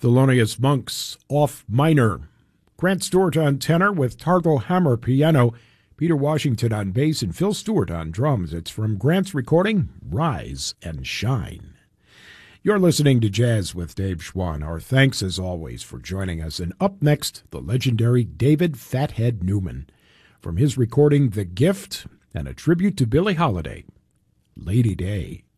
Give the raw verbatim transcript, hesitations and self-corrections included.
Thelonious Monk's Off Minor. Grant Stewart on tenor with Targo Hammer piano, Peter Washington on bass, and Phil Stewart on drums. It's from Grant's recording, Rise and Shine. You're listening to Jazz with Dave Schwann. Our thanks, as always, for joining us. And up next, the legendary David Fathead Newman. From his recording, The Gift, and a tribute to Billie Holiday, Lady Day.